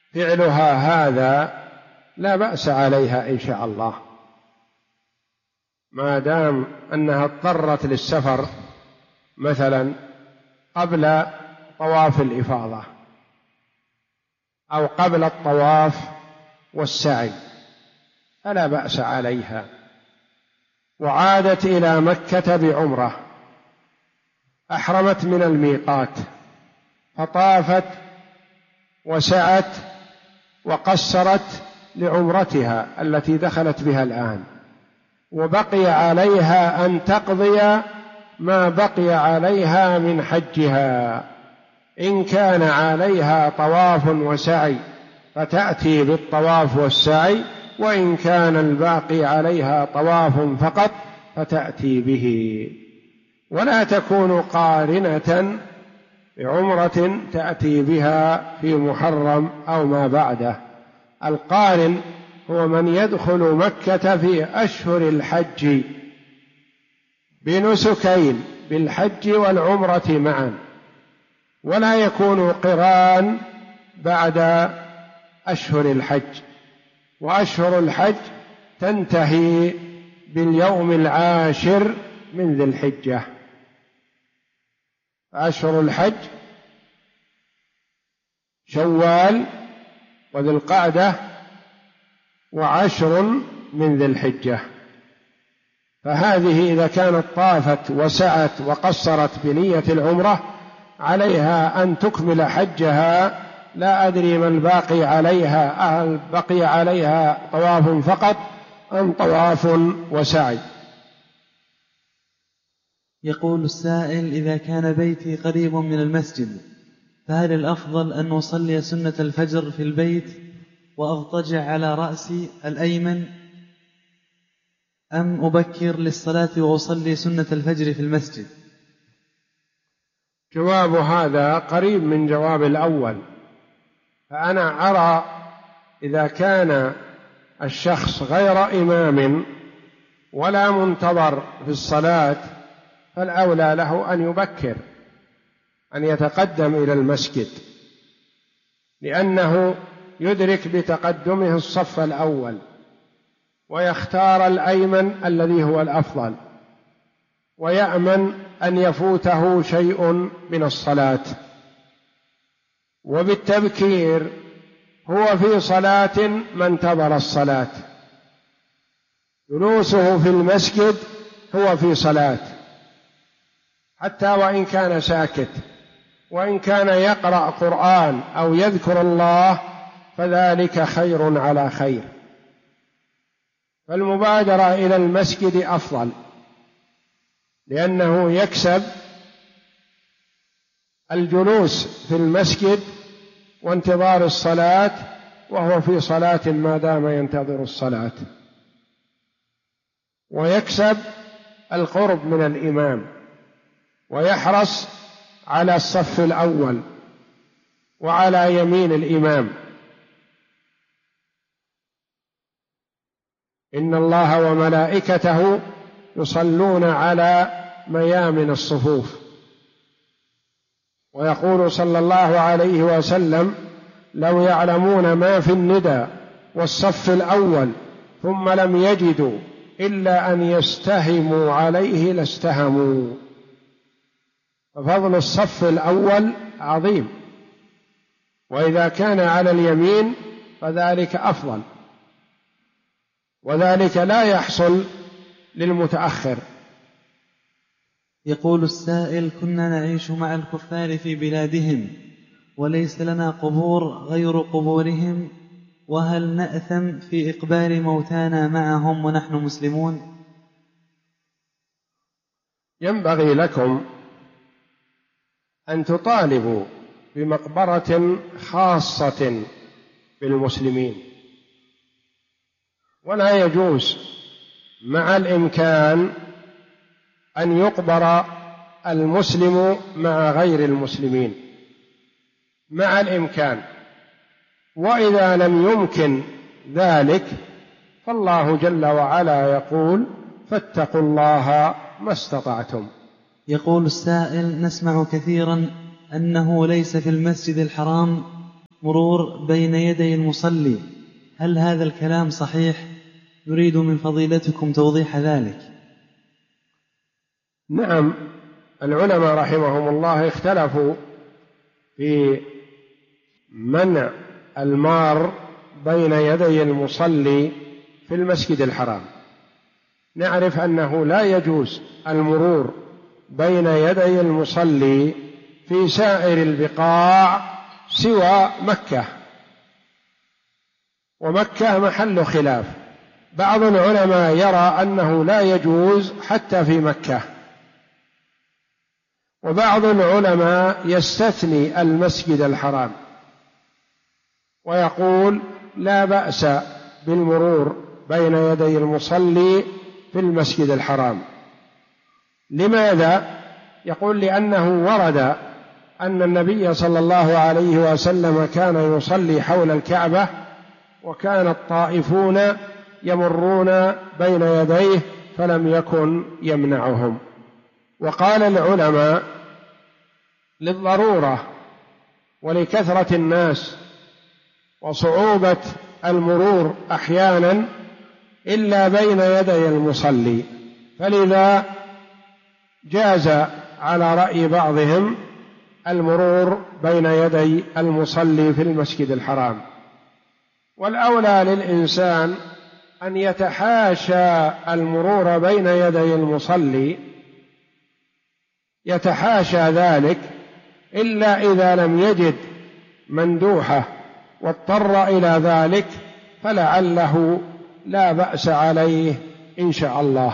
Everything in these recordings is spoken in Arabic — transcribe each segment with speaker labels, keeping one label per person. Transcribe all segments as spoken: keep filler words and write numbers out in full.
Speaker 1: فعلها هذا لا بأس عليها إن شاء الله، ما دام أنها اضطرت للسفر مثلا قبل طواف الإفاضة أو قبل الطواف والسعي فلا بأس عليها، وعادت إلى مكة بعمرة، أحرمت من الميقات فطافت وسعت وقصرت لعمرتها التي دخلت بها الآن، وبقي عليها أن تقضي ما بقي عليها من حجها، إن كان عليها طواف وسعي فتأتي بالطواف والسعي، وإن كان الباقي عليها طواف فقط فتأتي به، ولا تكون قارنة بعمرة تأتي بها في محرم أو ما بعده. القارن هو من يدخل مكة في أشهر الحج بنسكين، بالحج والعمرة معا، ولا يكون قران بعد أشهر الحج، وأشهر الحج تنتهي باليوم العاشر من ذي الحجة. أشهر الحج شوال وذي القعدة وعشر من ذي الحجة، فهذه إذا كانت طافت وسعت وقصرت بنية العمرة عليها أن تكمل حجها، لا أدري ما الباقي عليها، هل بقي عليها طواف فقط أم طواف وسعي.
Speaker 2: يقول السائل: إذا كان بيتي قريب من المسجد فهل الأفضل أن أصلي سنة الفجر في البيت وأضطجع على رأسي الأيمن، أم أبكر للصلاة وأصلي سنة الفجر في المسجد؟
Speaker 1: جواب هذا قريب من جواب الأول، فأنا أرى إذا كان الشخص غير إمام ولا منتظر في الصلاة فالأولى له أن يبكر، أن يتقدم إلى المسجد، لأنه يدرك بتقدمه الصف الأول ويختار الأيمن الذي هو الأفضل، ويأمن أن يفوته شيء من الصلاة. وبالتبكير هو في صلاة ما انتظر الصلاة، جلوسه في المسجد هو في صلاة، حتى وإن كان ساكت، وإن كان يقرأ قرآن أو يذكر الله فذلك خير على خير، فالمبادرة إلى المسجد أفضل، لأنه يكسب الجلوس في المسجد وانتظار الصلاة وهو في صلاة ما دام ينتظر الصلاة، ويكسب القرب من الإمام، ويحرص على الصف الأول وعلى يمين الإمام. إن الله وملائكته يصلون على ميامن الصفوف، ويقول صلى الله عليه وسلم: لو يعلمون ما في الندى والصف الأول ثم لم يجدوا إلا أن يستهموا عليه لاستهموا. ففضل الصف الأول عظيم، وإذا كان على اليمين فذلك أفضل، وذلك لا يحصل للمتأخر.
Speaker 2: يقول السائل: كنا نعيش مع الكفار في بلادهم وليس لنا قبور غير قبورهم، وهل نأثم في إقبال موتانا معهم ونحن مسلمون؟
Speaker 1: ينبغي لكم أن تطالبوا بمقبرة خاصة بالمسلمين، ولا يجوز مع الإمكان أن يقبر المسلم مع غير المسلمين مع الإمكان، وإذا لم يمكن ذلك فالله جل وعلا يقول: فاتقوا الله ما استطعتم.
Speaker 2: يقول السائل: نسمع كثيرا أنه ليس في المسجد الحرام مرور بين يدي المصلي، هل هذا الكلام صحيح؟ نريد من فضيلتكم توضيح ذلك.
Speaker 1: نعم، العلماء رحمهم الله اختلفوا في منع المار بين يدي المصلي في المسجد الحرام. نعرف أنه لا يجوز المرور بين يدي المصلي في سائر البقاع سوى مكة، ومكة محل خلاف. بعض العلماء يرى أنه لا يجوز حتى في مكة، وبعض العلماء يستثني المسجد الحرام ويقول لا بأس بالمرور بين يدي المصلي في المسجد الحرام. لماذا؟ يقول لأنه ورد أن النبي صلى الله عليه وسلم كان يصلي حول الكعبة، وكان الطائفون يمرون بين يديه فلم يكن يمنعهم. وقال العلماء للضرورة ولكثرة الناس وصعوبة المرور أحيانا إلا بين يدي المصلي، فلذا جاز على رأي بعضهم المرور بين يدي المصلي في المسجد الحرام. والأولى للإنسان أن يتحاشى المرور بين يدي المصلي، يتحاشى ذلك إلا إذا لم يجد مندوحة واضطر إلى ذلك، فلعله لا بأس عليه إن شاء الله.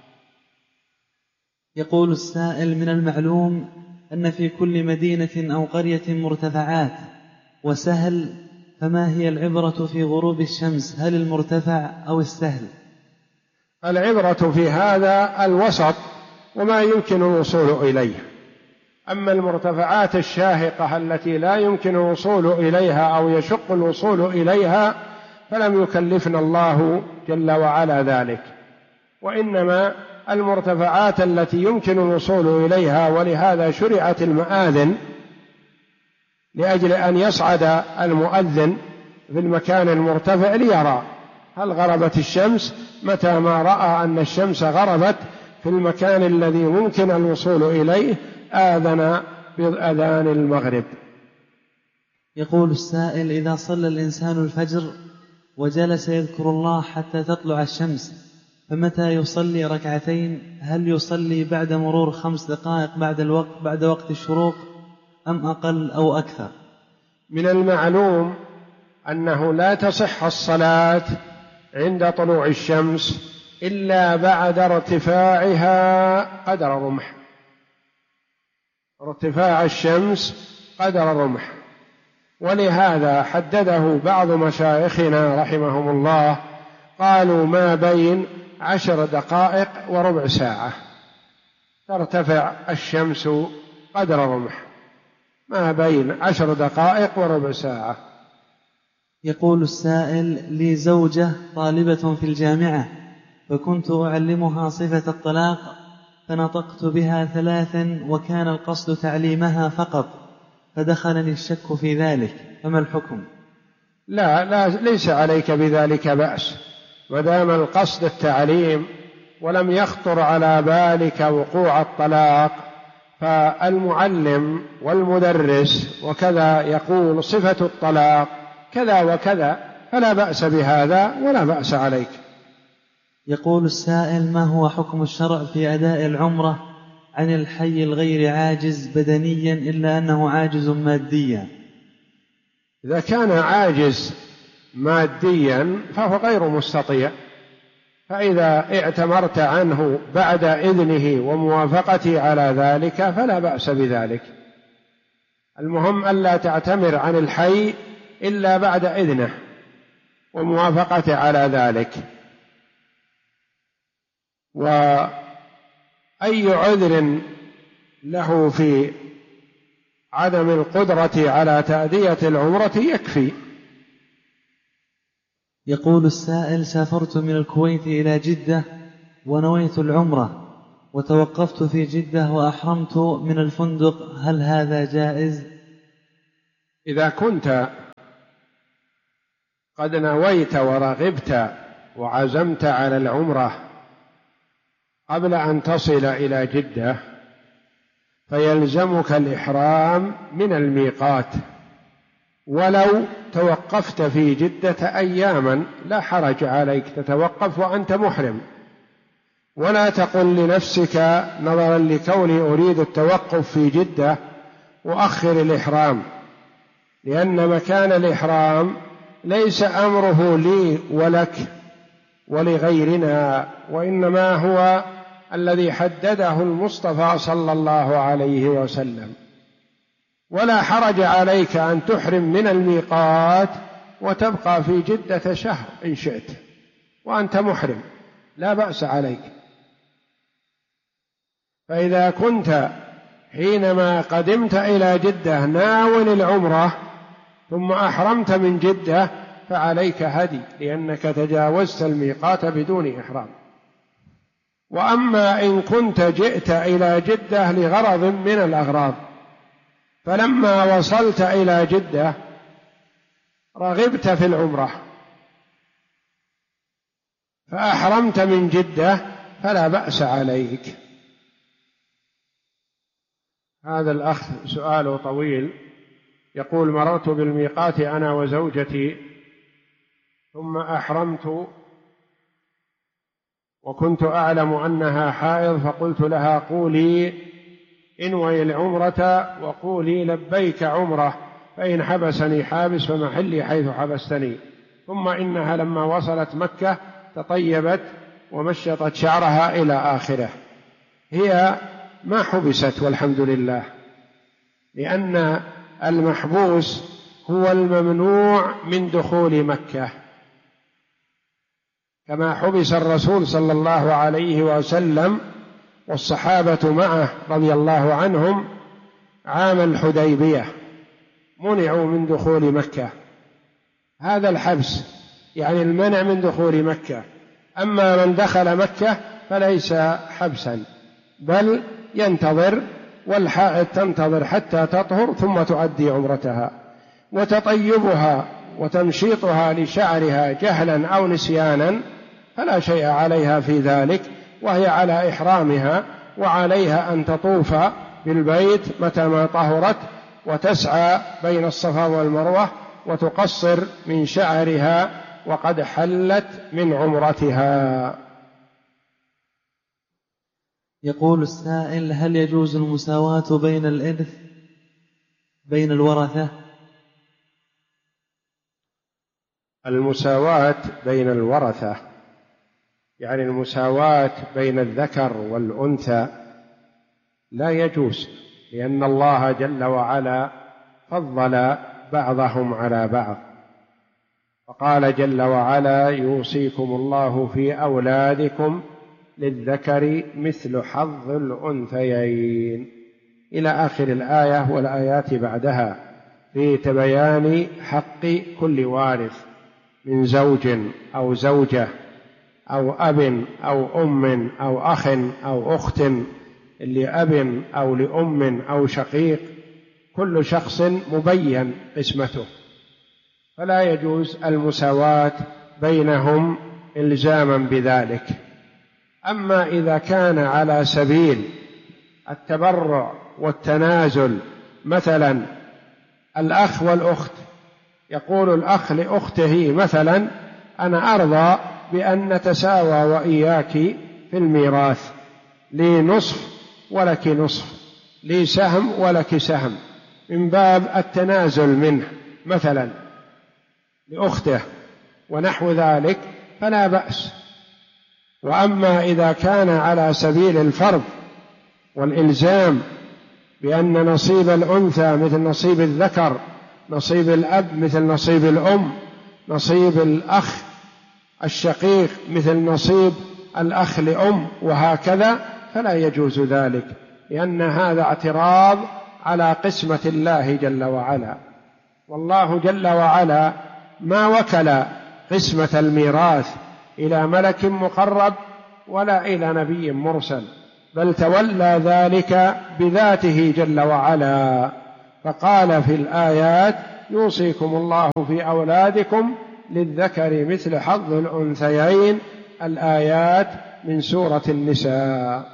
Speaker 2: يقول السائل: من المعلوم أن في كل مدينة أو قرية مرتفعات وسهل، فما هي العبرة في غروب الشمس؟ هل المرتفع أو السهل؟
Speaker 1: العبرة في هذا الوسط وما يمكن الوصول إليه. أما المرتفعات الشاهقة التي لا يمكن الوصول إليها أو يشق الوصول إليها فلم يكلفنا الله جل وعلا ذلك، وإنما المرتفعات التي يمكن الوصول إليها، ولهذا شرعت المآذن لأجل أن يصعد المؤذن في المكان المرتفع ليرى هل غربت الشمس. متى ما رأى أن الشمس غربت في المكان الذي ممكن الوصول إليه آذن بأذان المغرب.
Speaker 2: يقول السائل: إذا صلى الإنسان الفجر وجلس يذكر الله حتى تطلع الشمس، فمتى يصلي ركعتين؟ هل يصلي بعد مرور خمس دقائق بعد الوقت بعد وقت الشروق أم أقل أو أكثر؟
Speaker 1: من المعلوم أنه لا تصح الصلاة عند طلوع الشمس إلا بعد ارتفاعها قدر رمح، ارتفاع الشمس قدر رمح. ولهذا حدده بعض مشايخنا رحمهم الله، قالوا ما بين عشر دقائق وربع ساعة ترتفع الشمس قدر رمح، ما بين عشر دقائق وربع ساعة.
Speaker 2: يقول السائل: لي زوجة طالبة في الجامعة، فكنت أعلمها صفة الطلاق، فنطقت بها ثلاثا وكان القصد تعليمها فقط، فدخلني الشك في ذلك، فما الحكم؟
Speaker 1: لا, لا ليس عليك بذلك بأس، ودام القصد التعليم ولم يخطر على بالك وقوع الطلاق، فالمعلم والمدرس وكذا يقول صفة الطلاق كذا وكذا، فلا بأس بهذا ولا بأس عليك.
Speaker 2: يقول السائل: ما هو حكم الشرع في أداء العمرة عن الحي الغير عاجز بدنيا إلا أنه عاجز ماديا؟
Speaker 1: إذا كان عاجز ماديا فهو غير مستطيع، فإذا اعتمرت عنه بعد إذنه وموافقته على ذلك فلا بأس بذلك. المهم ألا تعتمر عن الحي إلا بعد إذنه وموافقته على ذلك. وأي عذر له في عدم القدرة على تأدية العمرة يكفي.
Speaker 2: يقول السائل: سافرت من الكويت إلى جدة ونويت العمرة وتوقفت في جدة وأحرمت من الفندق، هل هذا جائز؟
Speaker 1: إذا كنت قد نويت ورغبت وعزمت على العمرة قبل أن تصل إلى جدة، فيلزمك الإحرام من الميقات، ولو توقفت في جدة أياما لا حرج عليك، تتوقف وأنت محرم، ولا تقل لنفسك نظرا لكوني أريد التوقف في جدة وأخر الإحرام، لأن مكان الإحرام ليس أمره لي ولك ولغيرنا، وإنما هو الذي حدده المصطفى صلى الله عليه وسلم. ولا حرج عليك أن تحرم من الميقات وتبقى في جدة شهر إن شئت وأنت محرم، لا بأس عليك. فإذا كنت حينما قدمت إلى جدة ناوي العمرة ثم أحرمت من جدة فعليك هدي، لأنك تجاوزت الميقات بدون إحرام. وأما إن كنت جئت إلى جدة لغرض من الأغراض، فلما وصلت إلى جدة رغبت في العمرة فأحرمت من جدة فلا بأس عليك. هذا الأخ سؤاله طويل، يقول: مررت بالميقات أنا وزوجتي ثم أحرمت وكنت أعلم أنها حائض، فقلت لها: قولي انوي العمرة وقولي لبيك عمرة، فإن حبسني حابس فمحلي حيث حبستني. ثم إنها لما وصلت مكة تطيبت ومشطت شعرها إلى آخره. هي ما حبست والحمد لله، لأن المحبوس هو الممنوع من دخول مكة، كما حبس الرسول صلى الله عليه وسلم والصحابة معه رضي الله عنهم عام الحديبية، منعوا من دخول مكة. هذا الحبس يعني المنع من دخول مكة. أما من دخل مكة فليس حبسا، بل ينتظر، والحائض تنتظر حتى تطهر ثم تؤدي عمرتها. وتطيبها وتمشيطها لشعرها جهلا أو نسيانا فلا شيء عليها في ذلك، وهي على إحرامها، وعليها أن تطوف بالبيت متى ما طهرت وتسعى بين الصفا والمروة وتقصر من شعرها وقد حلت من عمرتها.
Speaker 2: يقول السائل: هل يجوز المساواة بين الإرث بين الورثة؟
Speaker 1: المساواة بين الورثة يعني المساواة بين الذكر والأنثى لا يجوز، لأن الله جل وعلا فضل بعضهم على بعض، فقال جل وعلا: يوصيكم الله في أولادكم للذكر مثل حظ الأنثيين، إلى آخر الآية والآيات بعدها، في تبيان حق كل وارث من زوج أو زوجة أو أب أو أم أو أخ أو أخت، لأب أو لأم أو شقيق، كل شخص مبين قسمته، فلا يجوز المساواة بينهم إلزاما بذلك. أما إذا كان على سبيل التبرع والتنازل، مثلا الأخ والأخت، يقول الأخ لأخته مثلا: أنا أرضى بأن نتساوى وإياك في الميراث، لي نصف ولك نصف، لي سهم ولك سهم، من باب التنازل منه مثلا لأخته ونحو ذلك، فلا بأس. وأما إذا كان على سبيل الفرض والإلزام بأن نصيب الأنثى مثل نصيب الذكر، نصيب الأب مثل نصيب الأم، نصيب الأخ الشقيق مثل نصيب الأخ لأم، وهكذا، فلا يجوز ذلك، لأن هذا اعتراض على قسمة الله جل وعلا. والله جل وعلا ما وكل قسمة الميراث إلى ملك مقرب ولا إلى نبي مرسل، بل تولى ذلك بذاته جل وعلا، فقال في الآيات: يوصيكم الله في أولادكم للذكر مثل حظ الأنثيين، الآيات من سورة النساء.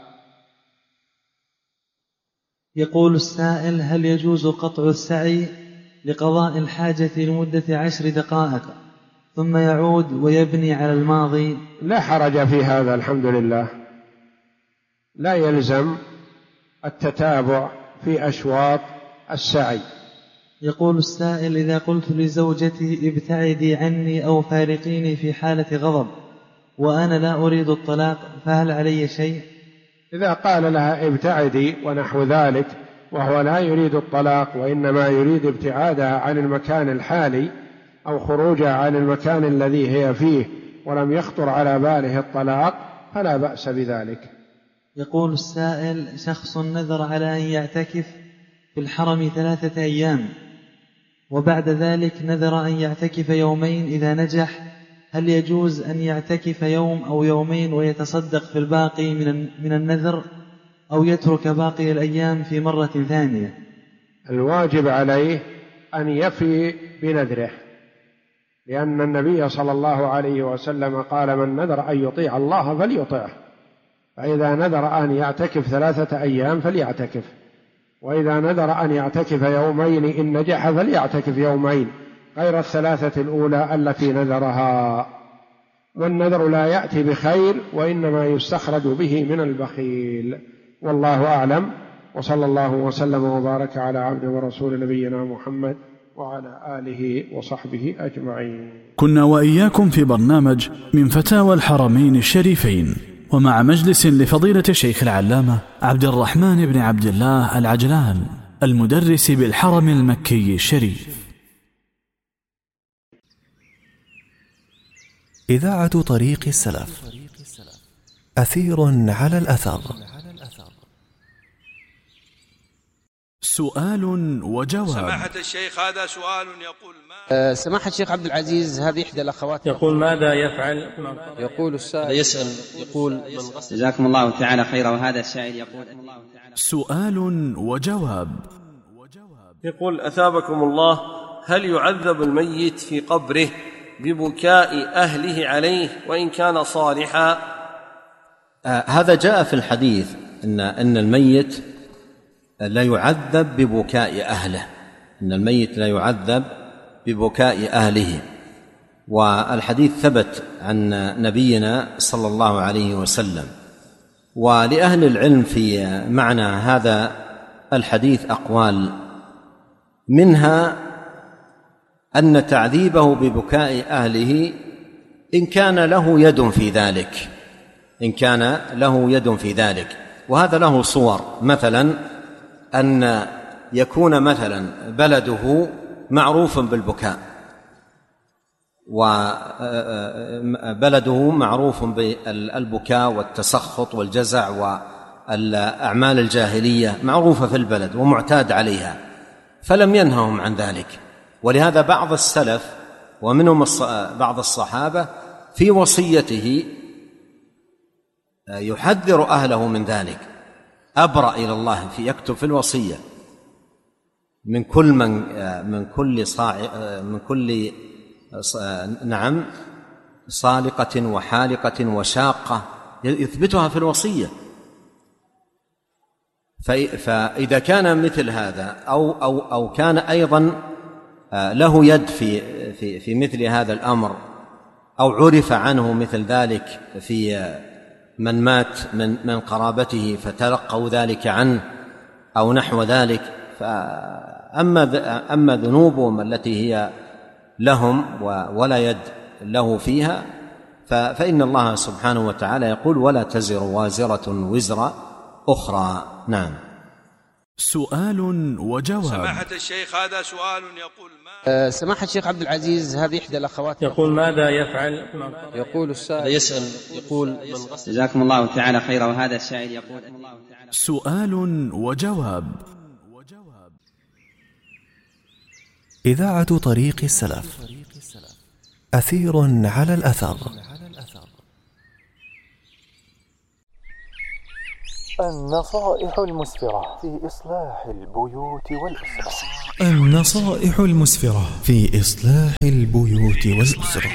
Speaker 2: يقول السائل: هل يجوز قطع السعي لقضاء الحاجة لمدة عشر دقائق ثم يعود ويبني على الماضي؟
Speaker 1: لا حرج في هذا، الحمد لله، لا يلزم التتابع في أشواط السعي.
Speaker 2: يقول السائل: إذا قلت لزوجتي ابتعدي عني أو فارقيني في حالة غضب وأنا لا أريد الطلاق، فهل علي شيء؟
Speaker 1: إذا قال لها ابتعدي ونحو ذلك وهو لا يريد الطلاق وإنما يريد ابتعادها عن المكان الحالي أو خروجها عن المكان الذي هي فيه ولم يخطر على باله الطلاق، فلا بأس بذلك.
Speaker 2: يقول السائل: شخص نذر على أن يعتكف في الحرم ثلاثة أيام وبعد ذلك نذر أن يعتكف يومين إذا نجح، هل يجوز أن يعتكف يوم أو يومين ويتصدق في الباقي من النذر أو يترك باقي الأيام في مرة ثانية؟
Speaker 1: الواجب عليه أن يفي بنذره، لأن النبي صلى الله عليه وسلم قال: من نذر أن يطيع الله فليطعه، فإذا نذر أن يعتكف ثلاثة أيام فليعتكف، وإذا نذر أن يعتكف يومين إن نجح فليعتكف يومين غير الثلاثة الأولى التي نذرها. والنذر لا يأتي بخير وإنما يستخرج به من البخيل، والله أعلم. وصلى الله وسلم وبارك على عبد ورسول نبينا محمد وعلى آله وصحبه أجمعين.
Speaker 3: كنا وإياكم في برنامج من فتاوى الحرمين الشريفين، ومع مجلس لفضيلة الشيخ العلامة عبد الرحمن بن عبد الله العجلان المدرس بالحرم المكي الشريف.
Speaker 4: إذاعة طريق السلف، أثير على الأثر.
Speaker 3: سؤال وجواب.
Speaker 5: سماحة الشيخ، هذا سؤال يقول: ما
Speaker 6: أه سماحة الشيخ عبد العزيز، هذه إحدى الأخوات
Speaker 7: يقول: ماذا يفعل؟
Speaker 6: يقول السائل
Speaker 7: يسأل يقول:
Speaker 8: جزاكم الله تعالى خيرا. وهذا السائل يقول:
Speaker 3: سؤال وجواب.
Speaker 7: يقول: أثابكم الله، هل يعذب الميت في قبره ببكاء أهله عليه وإن كان صالحا؟
Speaker 9: آه هذا جاء في الحديث إن, إن الميت لا يعذب ببكاء أهله، إن الميت لا يعذب ببكاء أهله، والحديث ثبت عن نبينا صلى الله عليه وسلم. ولأهل العلم في معنى هذا الحديث أقوال، منها أن تعذيبه ببكاء أهله إن كان له يد في ذلك، إن كان له يد في ذلك، وهذا له صور، مثلا أن يكون مثلا بلده معروف بالبكاء، وبلده معروف بالبكاء والتسخط والجزع والأعمال الجاهلية معروفة في البلد ومعتاد عليها، فلم ينههم عن ذلك. ولهذا بعض السلف ومنهم بعض الصحابة في وصيته يحذر أهله من ذلك، أبرأ إلى الله في يكتب في الوصية: من كل من من كل صاع من كل نعم صالقة وحالقة وشاقة، يثبتها في الوصية. فإذا كان مثل هذا أو أو أو كان أيضا له يد في في في مثل هذا الأمر، أو عرف عنه مثل ذلك في من مات من من قرابته فتلقوا ذلك عنه أو نحو ذلك، فأما أما ذنوبهم التي هي لهم ولا يد له فيها، فإن الله سبحانه وتعالى يقول: ولا تزر وازرة وزر أخرى. نعم.
Speaker 3: سؤال وجواب.
Speaker 5: سماحة الشيخ، هذا سؤال يقول: ما
Speaker 6: أه سماحة الشيخ عبد العزيز، هذه إحدى الأخوات
Speaker 7: يقول: ماذا يفعل؟
Speaker 6: يقول السائل
Speaker 7: يسأل يقول:
Speaker 8: جزاكم الله تعالى خيرا. وهذا السائل يقول:
Speaker 3: سؤال وجواب.
Speaker 4: إذاعة طريق السلف، أثير على الأثر.
Speaker 10: النصائح المسفرة في إصلاح البيوت والأسرة.
Speaker 4: النصائح المسفرة في إصلاح البيوت والأسرة.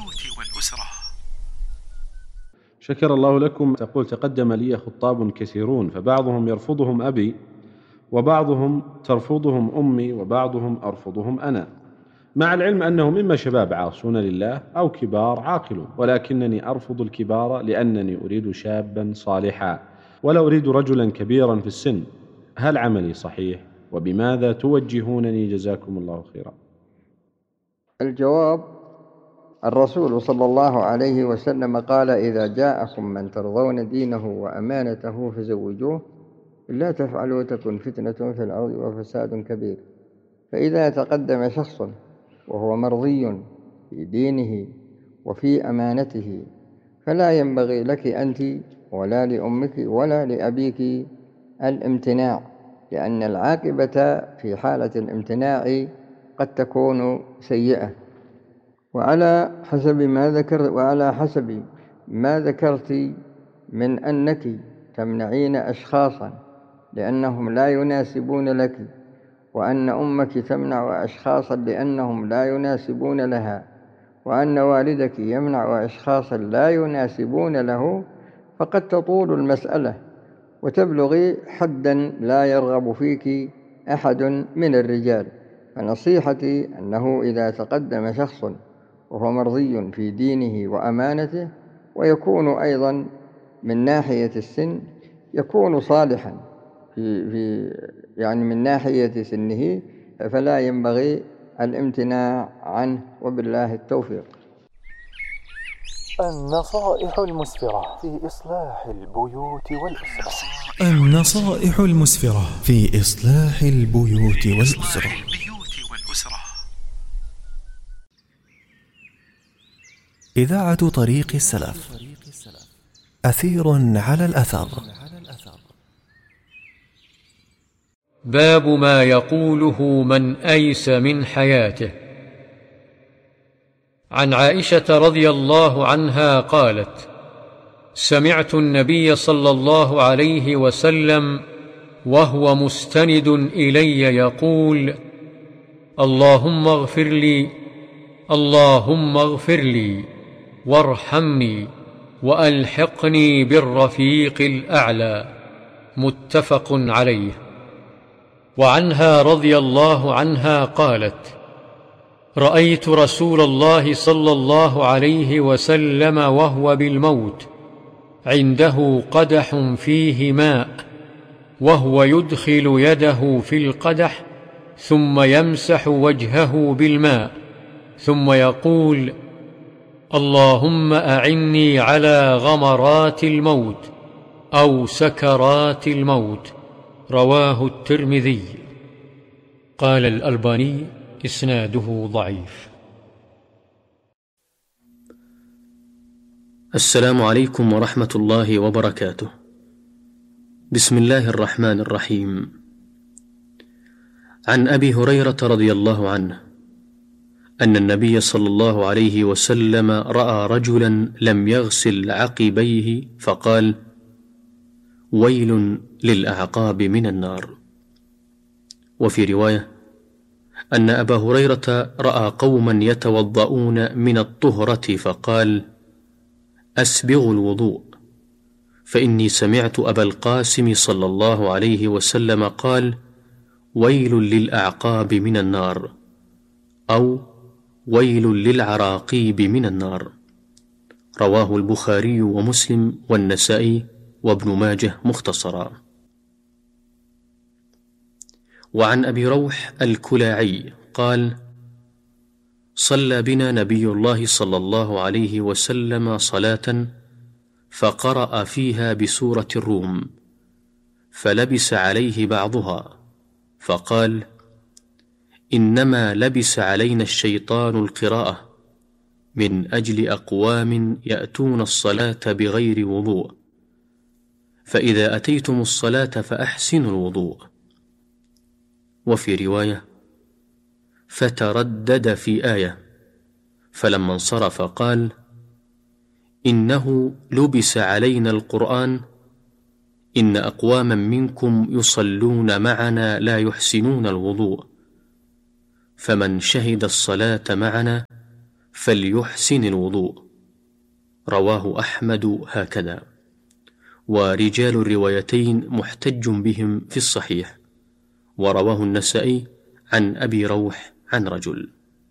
Speaker 10: شكر الله لكم. تقول: تقدم لي خطاب كثيرون، فبعضهم يرفضهم أبي، وبعضهم ترفضهم أمي، وبعضهم أرفضهم أنا، مع العلم أنهم مما شباب عاصون لله أو كبار عاقلون، ولكنني أرفض الكبار لأنني أريد شابا صالحا ولا أريد رجلا كبيرا في السن. هل عملي صحيح؟ وبماذا توجهونني جزاكم الله خيرا؟
Speaker 11: الجواب: الرسول صلى الله عليه وسلم قال: إذا جاءكم من ترضون دينه وأمانته فزوجوه، لا تفعلوا تكن فتنة في الأرض وفساد كبير. فإذا تقدم شخص وهو مرضي في دينه وفي أمانته، فلا ينبغي لك أنت ولا لأمك ولا لأبيك الامتناع، لأن العاقبة في حالة الامتناع قد تكون سيئة. وعلى حسب ما ذكر وعلى حسب ما ذكرت من أنك تمنعين أشخاصا لأنهم لا يناسبون لك، وأن أمك تمنع أشخاصا لأنهم لا يناسبون لها، وأن والدك يمنع أشخاصا لا يناسبون له، فقد تطول المسألة وتبلغي حدا لا يرغب فيك أحد من الرجال. فنصيحتي أنه إذا تقدم شخص وهو مرضي في دينه وأمانته، ويكون أيضا من ناحية السن يكون صالحا في, في يعني من ناحية سنه، فلا ينبغي الامتناع عنه، وبالله التوفيق.
Speaker 4: النصائح المسفرة في إصلاح البيوت والأسرة. النصائح المسفرة في إصلاح البيوت والأسرة. إذاعة طريق السلف، أثير على الأثر.
Speaker 12: باب ما يقوله من أيس من حياته. عن عائشة رضي الله عنها قالت: سمعت النبي صلى الله عليه وسلم وهو مستند إلي يقول: اللهم اغفر لي، اللهم اغفر لي وارحمني وألحقني بالرفيق الأعلى. متفق عليه. وعنها رضي الله عنها قالت: رأيت رسول الله صلى الله عليه وسلم وهو بالموت، عنده قدح فيه ماء، وهو يدخل يده في القدح ثم يمسح وجهه بالماء، ثم يقول: اللهم أعني على غمرات الموت أو سكرات الموت. رواه الترمذي. قال الألباني: إسناده ضعيف.
Speaker 13: السلام عليكم ورحمة الله وبركاته. بسم الله الرحمن الرحيم. عن أبي هريرة رضي الله عنه أن النبي صلى الله عليه وسلم رأى رجلا لم يغسل عقبيه فقال: ويل للأعقاب من النار. وفي رواية أن أبا هريرة رأى قوما يتوضؤون من الطهرة فقال: أسبغوا الوضوء، فإني سمعت أبا القاسم صلى الله عليه وسلم قال: ويل للأعقاب من النار، أو ويل للعراقيب من النار. رواه البخاري ومسلم والنسائي وابن ماجه مختصرا. وعن أبي روح الكلاعي قال: صلى بنا نبي الله صلى الله عليه وسلم صلاة فقرأ فيها بسورة الروم، فلبس عليه بعضها، فقال: إنما لبس علينا الشيطان القراءة من أجل أقوام يأتون الصلاة بغير وضوء، فإذا أتيتم الصلاة فأحسنوا الوضوء. وفي رواية: فتردد في آية، فلما انصرف قال: إنه لبس علينا القرآن، إن أقواما منكم يصلون معنا لا يحسنون الوضوء، فمن شهد الصلاة معنا فليحسن الوضوء. رواه أحمد هكذا، ورجال الروايتين محتج بهم في الصحيح، ورواه النسائي عن أبي روح عن رجل.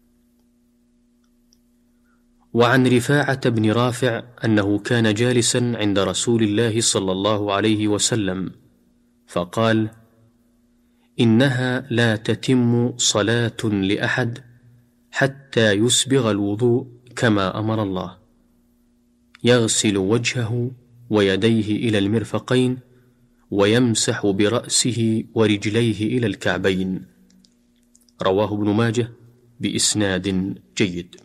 Speaker 13: وعن رفاعة بن رافع أنه كان جالسا عند رسول الله صلى الله عليه وسلم فقال: إنها لا تتم صلاة لأحد حتى يسبغ الوضوء كما أمر الله، يغسل وجهه ويديه إلى المرفقين ويمسح برأسه ورجليه إلى الكعبين. رواه ابن ماجه بإسناد جيد.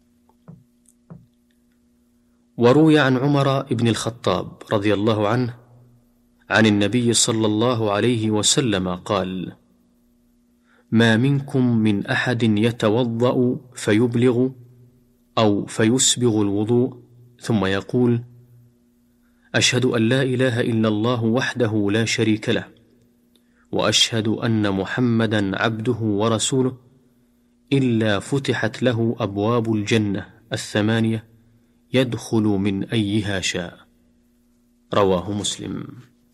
Speaker 13: وروي عن عمر بن الخطاب رضي الله عنه عن النبي صلى الله عليه وسلم قال: ما منكم من أحد يتوضأ فيبلغ أو فيسبغ الوضوء ثم يقول: أشهد أن لا إله إلا الله وحده لا شريك له، وأشهد أن محمدا عبده ورسوله، إلا فتحت له أبواب الجنة الثمانية يدخل من أيها شاء. رواه مسلم.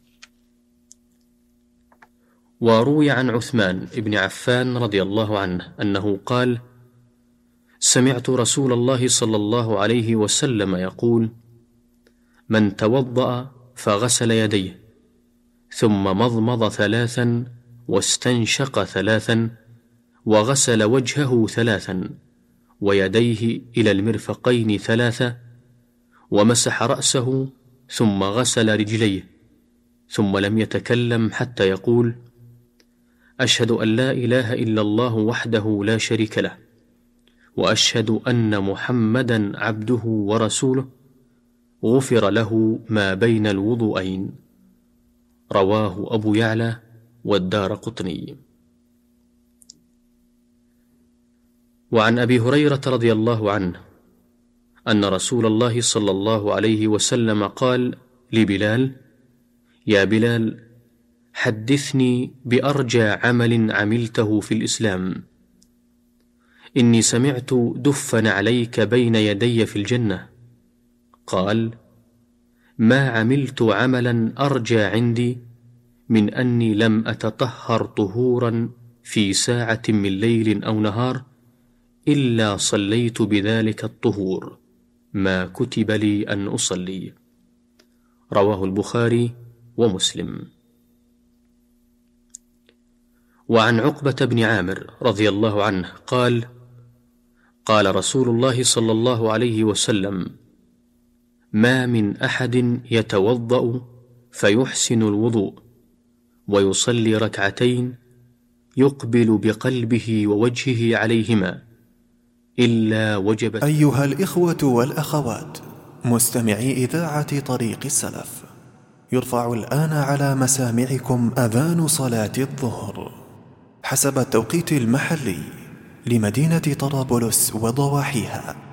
Speaker 13: وروي عن عثمان بن عفان رضي الله عنه أنه قال: سمعت رسول الله صلى الله عليه وسلم يقول: من توضأ فغسل يديه ثم مضمض ثلاثا واستنشق ثلاثا وغسل وجهه ثلاثا ويديه إلى المرفقين ثلاثة ومسح رأسه ثم غسل رجليه ثم لم يتكلم حتى يقول: أشهد أن لا إله إلا الله وحده لا شريك له، وأشهد أن محمدا عبده ورسوله، غفر له ما بين الوضوءين. رواه أبو يعلى والدارقطني. وعن أبي هريرة رضي الله عنه أن رسول الله صلى الله عليه وسلم قال لبلال: يا بلال، حدثني بأرجى عمل عملته في الإسلام، إني سمعت دفن عليك بين يدي في الجنة. قال: ما عملت عملا أرجى عندي من أني لم أتطهر طهورا في ساعة من ليل أو نهار إلا صليت بذلك الطهور ما كتب لي أن أصلي. رواه البخاري ومسلم. وعن عقبة بن عامر رضي الله عنه قال: قال رسول الله صلى الله عليه وسلم: ما من أحد يتوضأ فيحسن الوضوء ويصلي ركعتين يقبل بقلبه ووجهه عليهما إلا وجبت.
Speaker 4: أيها الإخوة والأخوات مستمعي إذاعة طريق السلف، يرفع الآن على مسامعكم أذان صلاة الظهر حسب التوقيت المحلي لمدينة طرابلس وضواحيها.